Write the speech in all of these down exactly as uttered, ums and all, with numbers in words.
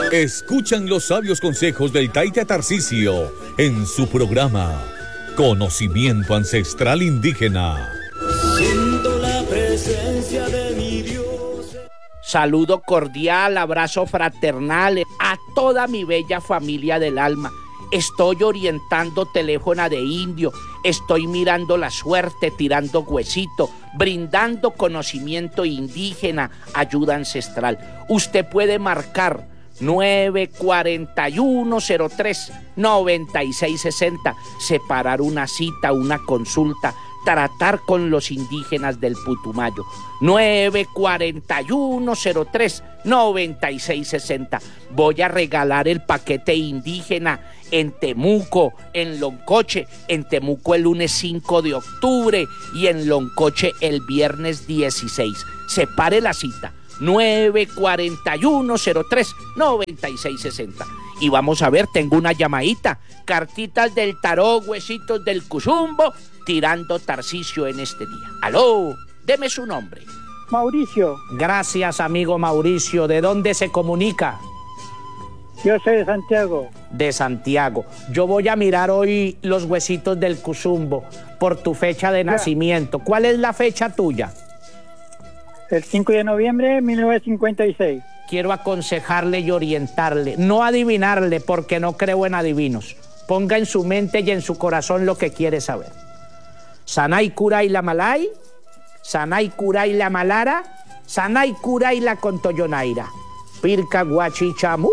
Escuchan los sabios consejos del Taita Tarcisio en su programa Conocimiento Ancestral Indígena. Siento la presencia de mi Dios. Saludo cordial, abrazo fraternal a toda mi bella familia del alma. Estoy orientando teléfono de indio, estoy mirando la suerte, tirando huesito, brindando conocimiento indígena, ayuda ancestral. Usted puede marcar nueve cuatro uno cero tres nueve seis seis cero, separar una cita, una consulta, tratar con los indígenas del Putumayo. nueve cuatro uno cero tres nueve seis seis cero. Voy a regalar el paquete indígena en Temuco, en Loncoche, en Temuco el lunes cinco de octubre y en Loncoche el viernes dieciséis. Separe la cita, nueve cuatro uno cero tres nueve seis seis cero. Y vamos a ver, tengo una llamadita, cartitas del tarot, huesitos del Cusumbo, tirando Tarcisio en este día. Aló, deme su nombre. Mauricio. Gracias, amigo Mauricio. ¿De dónde se comunica? Yo soy de Santiago. De Santiago. Yo voy a mirar hoy los huesitos del Cusumbo por tu fecha de ya. nacimiento. ¿Cuál es la fecha tuya? El cinco de noviembre de mil novecientos cincuenta y seis. Quiero aconsejarle y orientarle, no adivinarle porque no creo en adivinos. Ponga en su mente y en su corazón lo que quiere saber. Sanay Kuray la Malay, Sanay Kuray la Malara, Sanay Kuray la Contoyonaira. Pirca Guachichamura.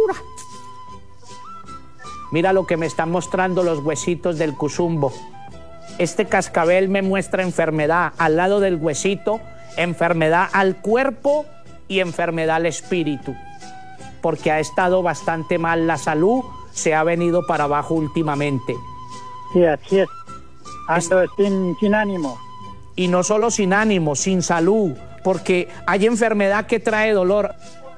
Mira lo que me están mostrando los huesitos del Cusumbo. Este cascabel me muestra enfermedad al lado del huesito, enfermedad al cuerpo y enfermedad al espíritu. Porque ha estado bastante mal la salud, se ha venido para abajo últimamente. Sí, así es. Ando es... sin, sin ánimo. Y no solo sin ánimo, sin salud, porque hay enfermedad que trae dolor.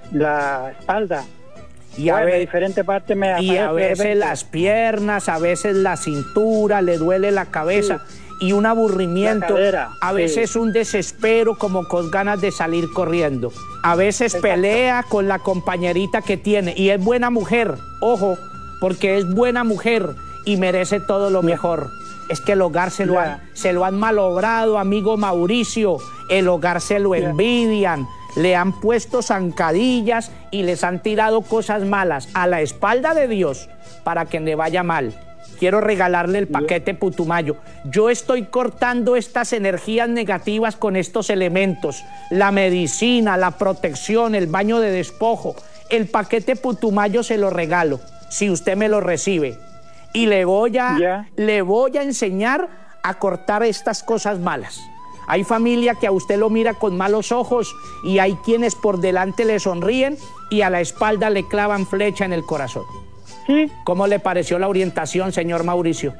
La espalda. Y a, bueno, ve... diferente parte me y a veces las piernas, a veces la cintura, le duele la cabeza. Sí. Y un aburrimiento, a veces sí. un desespero como con ganas de salir corriendo. A veces Exacto. pelea con la compañerita que tiene y es buena mujer, ojo, porque es buena mujer y merece todo lo mejor. Es que el hogar se lo, han, se lo han malogrado, amigo Mauricio, el hogar se lo envidian, le han puesto zancadillas y les han tirado cosas malas a la espalda de Dios para que le vaya mal. Quiero regalarle el paquete Putumayo. Yo estoy cortando estas energías negativas con estos elementos. La medicina, la protección, el baño de despojo. El paquete Putumayo se lo regalo, si usted me lo recibe. Y le voy a, yeah. le voy a enseñar a cortar estas cosas malas. Hay familia que a usted lo mira con malos ojos y hay quienes por delante le sonríen y a la espalda le clavan flecha en el corazón. Sí. ¿Cómo le pareció la orientación, señor Mauricio?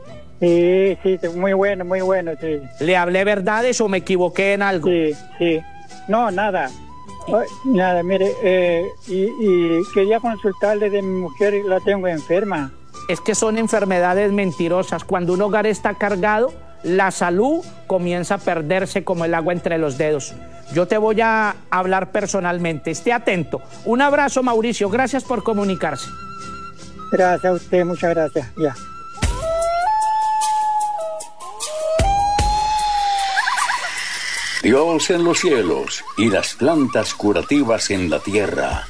Sí, sí, muy bueno, muy bueno, sí. ¿Le hablé verdades o me equivoqué en algo? Sí, sí. No, nada. Oh, nada, mire, eh, y, y quería consultarle de mi mujer, la tengo enferma. Es que son enfermedades mentirosas. Cuando un hogar está cargado, la salud comienza a perderse como el agua entre los dedos. Yo te voy a hablar personalmente. Esté atento. Un abrazo, Mauricio. Gracias por comunicarse. Gracias a usted, muchas gracias. Ya. Dios en los cielos y las plantas curativas en la tierra.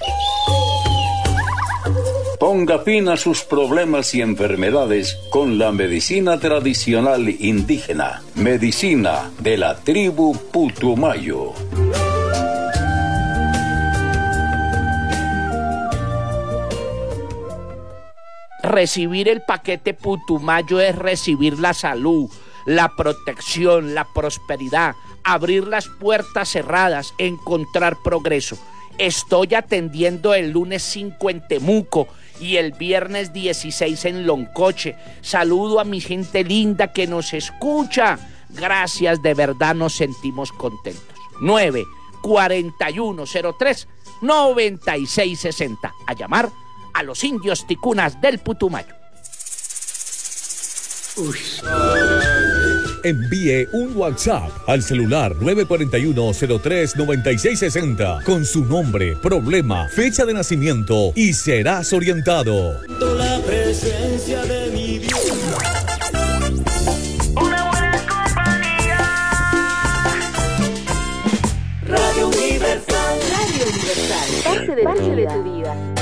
Ponga fin a sus problemas y enfermedades con la medicina tradicional indígena, medicina de la tribu Putumayo. Recibir el paquete Putumayo es recibir la salud, la protección, la prosperidad, abrir las puertas cerradas, encontrar progreso. Estoy atendiendo el lunes cinco en Temuco y el viernes dieciséis en Loncoche. Saludo a mi gente linda que nos escucha. Gracias, de verdad nos sentimos contentos. nueve cuatro uno cero tres nueve seis seis cero. A llamar a los indios ticunas del Putumayo. Uy. Envíe un WhatsApp al celular nueve cuatro uno, cero tres, nueve seis seis cero con su nombre, problema, fecha de nacimiento y serás orientado. La presencia de mi vida. Una buena compañía. Radio Universal. Radio Universal. Parte de tu vida.